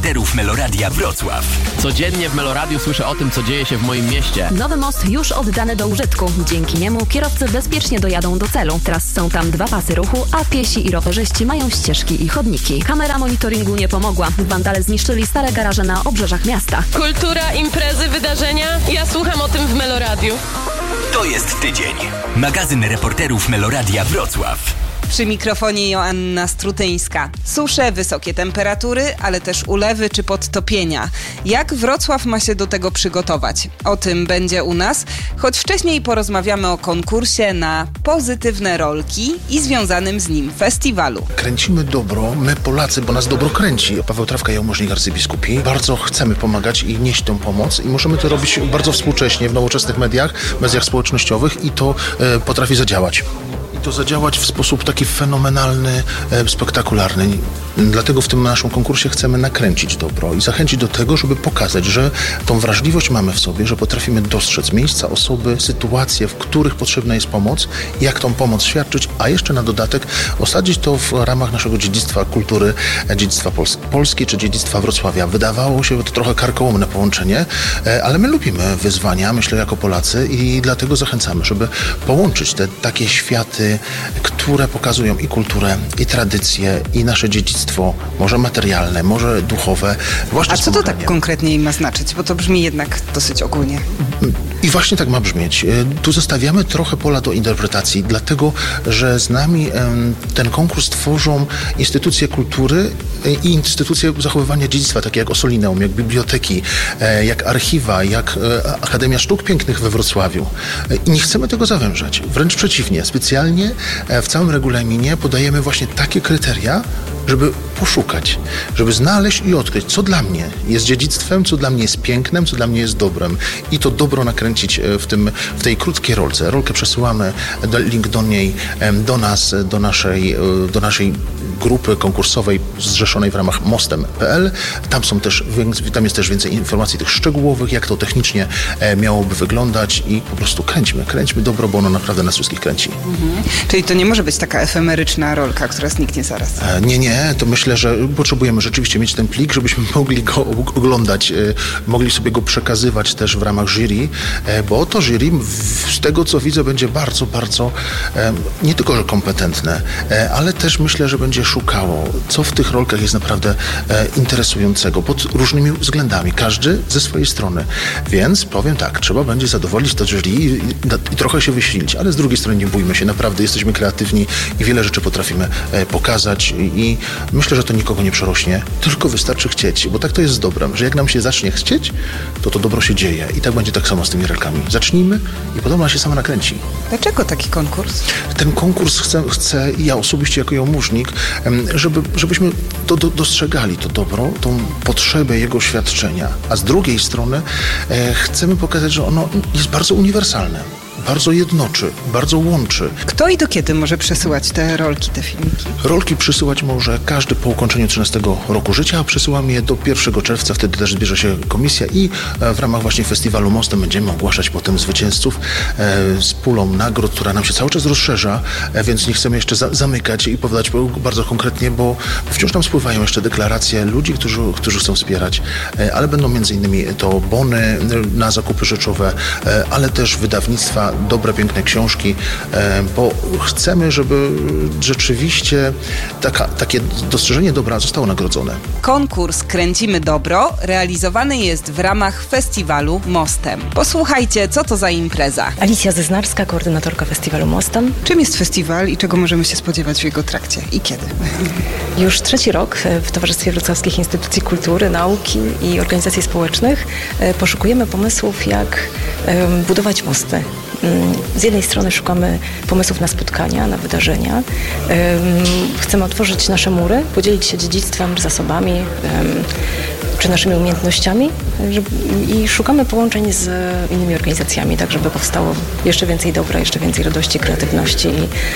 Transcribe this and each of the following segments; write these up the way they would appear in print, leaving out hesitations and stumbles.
reporterów Meloradia Wrocław. Codziennie w Meloradiu słyszę o tym, co dzieje się w moim mieście. Nowy most już oddany do użytku. Dzięki niemu kierowcy bezpiecznie dojadą do celu. Teraz są tam 2 pasy ruchu, a piesi i rowerzyści mają ścieżki i chodniki. Kamera monitoringu nie pomogła. Wandale zniszczyli stare garaże na obrzeżach miasta. Kultura, imprezy, wydarzenia. Ja słucham o tym w Meloradiu. To jest tydzień. Magazyn reporterów Meloradia Wrocław. Przy mikrofonie Joanna Strutyńska. Susze, wysokie temperatury, ale też ulewy czy podtopienia. Jak Wrocław ma się do tego przygotować? O tym będzie u nas, choć wcześniej porozmawiamy o konkursie na pozytywne rolki i związanym z nim festiwalu. Kręcimy dobro, my Polacy, bo nas dobro kręci. Paweł Trawka, jałmużnik arcybiskupi. Bardzo chcemy pomagać i nieść tą pomoc i możemy to robić bardzo współcześnie w nowoczesnych mediach społecznościowych i to potrafi zadziałać. I to zadziałać w sposób taki fenomenalny, spektakularny. Dlatego w tym naszym konkursie chcemy nakręcić dobro i zachęcić do tego, żeby pokazać, że tą wrażliwość mamy w sobie, że potrafimy dostrzec miejsca, osoby, sytuacje, w których potrzebna jest pomoc, jak tą pomoc świadczyć, a jeszcze na dodatek osadzić to w ramach naszego dziedzictwa kultury, dziedzictwa Polski czy dziedzictwa Wrocławia. Wydawało się to trochę karkołomne połączenie, ale my lubimy wyzwania, myślę, jako Polacy i dlatego zachęcamy, żeby połączyć te takie światy, które pokazują i kulturę, i tradycję, i nasze dziedzictwo, może materialne, może duchowe. A co to tak konkretnie ma znaczyć? Bo to brzmi jednak dosyć ogólnie. I właśnie tak ma brzmieć. Tu zostawiamy trochę pola do interpretacji, dlatego, że z nami ten konkurs tworzą instytucje kultury i instytucje zachowywania dziedzictwa, takie jak Ossolineum, jak biblioteki, jak archiwa, jak Akademia Sztuk Pięknych we Wrocławiu. I nie chcemy tego zawężać. Wręcz przeciwnie. Specjalnie w całym regulaminie podajemy właśnie takie kryteria, żeby poszukać, żeby znaleźć i odkryć, co dla mnie jest dziedzictwem, co dla mnie jest pięknem, co dla mnie jest dobrem. I to dobro nakręcić w tej krótkiej rolce. Rolkę przesyłamy, link do niej, do nas, do naszej grupy konkursowej zrzeszonej w ramach mostem.pl. Tam jest też więcej informacji tych szczegółowych, jak to technicznie miałoby wyglądać i po prostu kręćmy dobro, bo ono naprawdę nas wszystkich kręci. Czyli to nie może być taka efemeryczna rolka, która zniknie zaraz. Nie, to myślę, że potrzebujemy rzeczywiście mieć ten plik, żebyśmy mogli go oglądać, mogli sobie go przekazywać też w ramach jury, bo to jury z tego, co widzę, będzie bardzo, bardzo nie tylko, że kompetentne, ale też myślę, że będzie szukało, co w tych rolkach jest naprawdę interesującego pod różnymi względami, każdy ze swojej strony. Więc powiem tak, trzeba będzie zadowolić to jury i trochę się wysilić, ale z drugiej strony nie bójmy się, naprawdę jesteśmy kreatywni i wiele rzeczy potrafimy pokazać i myślę, że to nikogo nie przerośnie, tylko wystarczy chcieć, bo tak to jest z dobrem, że jak nam się zacznie chcieć, to dobro się dzieje i tak będzie tak samo z tymi rolkami. Zacznijmy i potem ona się sama nakręci. Dlaczego taki konkurs? Ten konkurs chcę ja osobiście jako jałmużnik, żebyśmy dostrzegali to dobro, tą potrzebę jego świadczenia, a z drugiej strony chcemy pokazać, że ono jest bardzo uniwersalne. Bardzo jednoczy, bardzo łączy. Kto i do kiedy może przesyłać te rolki, te filmiki? Rolki przesyłać może każdy po ukończeniu 13 roku życia, a przesyłam je do 1 czerwca, wtedy też zbierze się komisja i w ramach właśnie festiwalu Mostem będziemy ogłaszać potem zwycięzców z pulą nagród, która nam się cały czas rozszerza, więc nie chcemy jeszcze zamykać i powiedzieć bardzo konkretnie, bo wciąż tam spływają jeszcze deklaracje ludzi, którzy chcą wspierać, ale będą między innymi to bony na zakupy rzeczowe, ale też wydawnictwa, dobre, piękne książki, bo chcemy, żeby rzeczywiście takie dostrzeżenie dobra zostało nagrodzone. Konkurs Kręcimy Dobro realizowany jest w ramach festiwalu Mostem. Posłuchajcie, co to za impreza. Alicja Zeznarska, koordynatorka festiwalu Mostem. Czym jest festiwal i czego możemy się spodziewać w jego trakcie i kiedy? Już 3. rok w Towarzystwie Wrocławskich Instytucji Kultury, Nauki i Organizacji Społecznych poszukujemy pomysłów, jak budować mosty. Z jednej strony szukamy pomysłów na spotkania, na wydarzenia. Chcemy otworzyć nasze mury, podzielić się dziedzictwem, zasobami czy naszymi umiejętnościami i szukamy połączeń z innymi organizacjami, tak żeby powstało jeszcze więcej dobra, jeszcze więcej radości, kreatywności.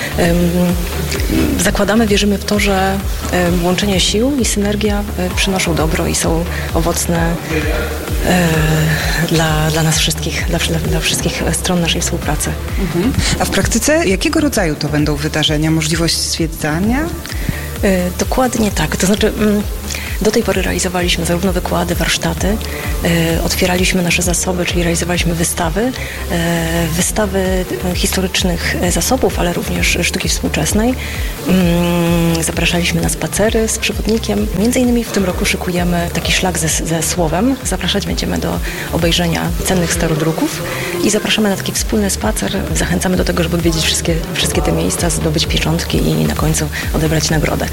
Zakładamy, wierzymy w to, że łączenie sił i synergia przynoszą dobro i są owocne dla nas wszystkich, dla wszystkich stron naszej współpracy. A w praktyce jakiego rodzaju to będą wydarzenia? Możliwość zwiedzania? Dokładnie tak. To znaczy Do tej pory realizowaliśmy zarówno wykłady, warsztaty, otwieraliśmy nasze zasoby, czyli realizowaliśmy wystawy historycznych zasobów, ale również sztuki współczesnej. Zapraszaliśmy na spacery z przewodnikiem. Między innymi w tym roku szykujemy taki szlak ze słowem. Zapraszać będziemy do obejrzenia cennych starodruków i zapraszamy na taki wspólny spacer. Zachęcamy do tego, żeby odwiedzić wszystkie te miejsca, zdobyć pieczątki i na końcu odebrać nagrodę.